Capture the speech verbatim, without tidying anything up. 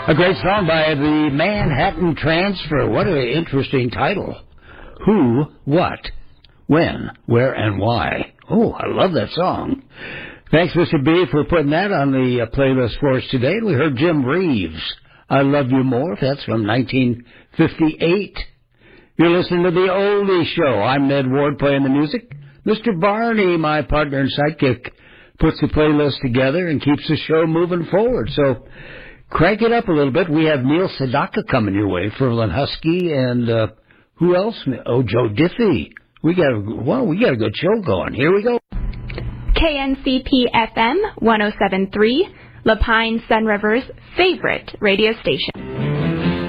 A great song by the Manhattan Transfer. What an interesting title. Who, what, when, where, and why. Oh, I love that song. Thanks, Mister B, for putting that on the uh, playlist for us today. We heard Jim Reeves, I Love You More. That's from nineteen fifty-eight. You're listening to The Oldie Show. I'm Ned Ward playing the music. Mister Barney, my partner and sidekick, puts the playlist together and keeps the show moving forward. So crank it up a little bit. We have Neil Sedaka coming your way, Ferlin Husky, and uh, who else? Oh, Joe Diffie. We got a, well, we got a good show going. Here we go. K N C P F M one oh seven point three, La Pine Sun River's favorite radio station.